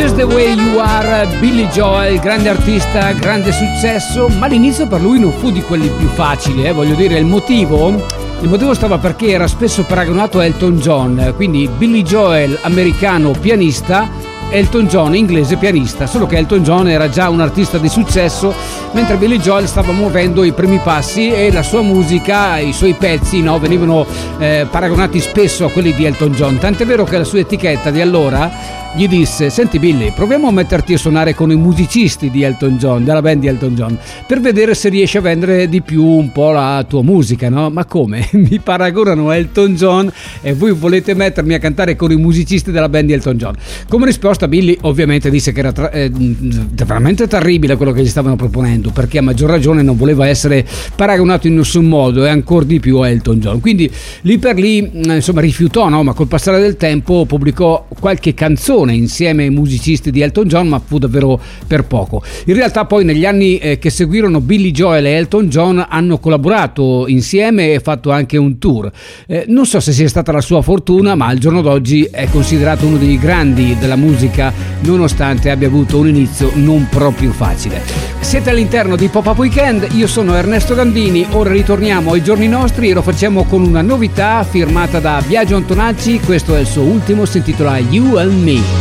Just the Way You Are, Billy Joel, grande artista, grande successo, ma l'inizio per lui non fu di quelli più facili, voglio dire, il motivo stava perché era spesso paragonato a Elton John, quindi Billy Joel americano pianista, Elton John inglese pianista, solo che Elton John era già un artista di successo, mentre Billy Joel stava muovendo i primi passi e la sua musica, i suoi pezzi, no, venivano paragonati spesso a quelli di Elton John, tant'è vero che la sua etichetta di allora gli disse: senti Billy, proviamo a metterti a suonare con i musicisti di Elton John, della band di Elton John, per vedere se riesci a vendere di più un po' la tua musica, no? Ma come? Mi paragonano a Elton John e voi volete mettermi a cantare con i musicisti della band di Elton John? Come risposta Billy ovviamente disse che era veramente terribile quello che gli stavano proponendo, perché a maggior ragione non voleva essere paragonato in nessun modo e ancora di più a Elton John, quindi lì per lì insomma rifiutò, no? Ma col passare del tempo pubblicò qualche canzone insieme ai musicisti di Elton John, ma fu davvero per poco. In realtà poi negli anni che seguirono Billy Joel e Elton John hanno collaborato insieme e fatto anche un tour. Non so se sia stata la sua fortuna, ma al giorno d'oggi è considerato uno dei grandi della musica, nonostante abbia avuto un inizio non proprio facile. Siete all'interno di Pop-Up Weekend, io sono Ernesto Gandini, ora ritorniamo ai giorni nostri e lo facciamo con una novità firmata da Biagio Antonacci. Questo è il suo ultimo, si intitola You and Me.